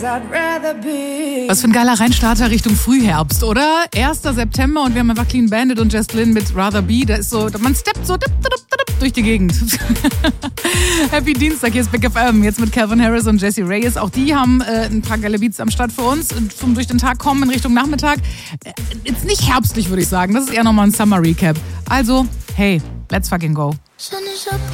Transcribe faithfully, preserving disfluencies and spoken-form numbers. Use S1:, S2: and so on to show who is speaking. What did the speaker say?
S1: Was für ein geiler Reinstarter Richtung Frühherbst, oder? erster September und wir haben einfach Clean Bandit und Jess Glynn mit Rather Be. Da ist so, man steppt so durch die Gegend. Happy Dienstag, hier ist Big F M. Jetzt mit Calvin Harris und Jessie Reyes. Auch die haben äh, ein paar geile Beats am Start für uns. Vom durch den Tag kommen in Richtung Nachmittag. Äh, jetzt nicht herbstlich, würde ich sagen. Das ist eher nochmal ein Summer Recap. Also, hey, let's fucking go.